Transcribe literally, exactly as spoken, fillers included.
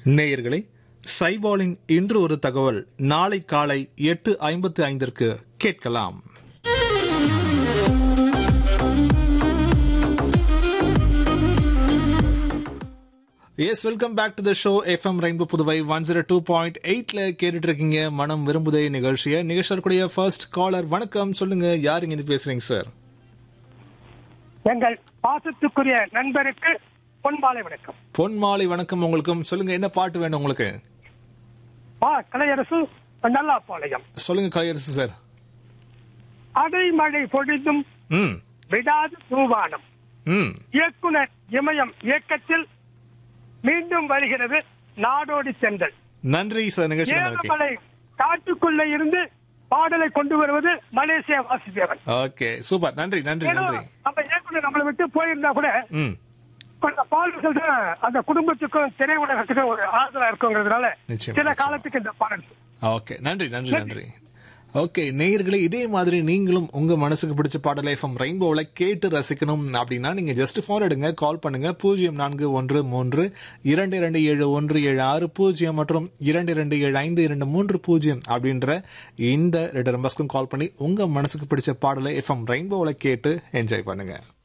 நேயர்களே, சைபாலின் இன்று ஒரு தகவல் நாளை காலை எட்டு ஐம்பத்து ஐந்திற்கு கேட்கலாம். S, welcome back to the show. FM rainbow Puduvai one zero two point எயிட்ல கேட்டுட்டு இருக்கீங்க மனம் விரும்புதே நிகழ்ச்சியை. நிகழ்ச்சியுடைய ஃபர்ஸ்ட் காலர், வணக்கம். சொல்லுங்க, யார் இங்க பேசுறீங்க சார்? எங்கள் பாசத்துக்குரிய நண்பருக்கு பொன்மாலை வணக்கம். பொன்மாலை வணக்கம் உங்களுக்கும். சொல்லுங்க, என்ன பாட்டு வேணும் உங்களுக்கு? பா கலையரசு நல்லாப்பாளையம். சொல்லுங்க கலையரசு சார். அடைமழை பொழிந்தும் ம் விடாது தூவானம். ம் இயக்குனர் இமயம் இயக்கத்தில் மீண்டும் வருகிறது நாடோடி சென்றல். நன்றி சார். நிகழ்ச்சி ஏழுமலை காட்டுக்குள்ள இருந்து பாடலை கொண்டு வருவது மலேசியா வாசுதேவன். Okay, super. நன்றி நன்றி நன்றி. நம்ம இயக்குனர் நம்மளை விட்டு போயிருந்தா கூட ம் பாடல்கள் தான் அந்த குடும்பத்துக்கும் திரை உலகத்துக்கும் ஒரு ஆதரவா இருக்குங்கிறதுனால சில காலத்துக்கு இந்த பாடல். ஓகே, நன்றி நன்றி நன்றி. ஓகே நேயர்களே, இதே மாதிரி நீங்களும் உங்க மனசுக்கு பிடிச்ச பாடலை எஃப்எம் ரெயின்போல கேட்டு ரசிக்கணும் அப்படின்னா நீங்க ஜஸ்ட் போன் எடுங்க, கால் பண்ணுங்க. பூஜ்ஜியம் நான்கு ஒன்று மூன்று இரண்டு இரண்டு ஏழு ஒன்று ஏழு ஆறு பூஜ்ஜியம் மற்றும் இரண்டு இரண்டு ஏழு ஐந்து இரண்டு மூன்று பூஜ்ஜியம் அப்படின்ற இந்த ரெண்டு நம்பர்ஸ்க்கும் கால் பண்ணி உங்க மனசுக்கு பிடிச்ச பாடலை எஃப்எம் ரெயின்போல கேட்டு என்ஜாய் பண்ணுங்க.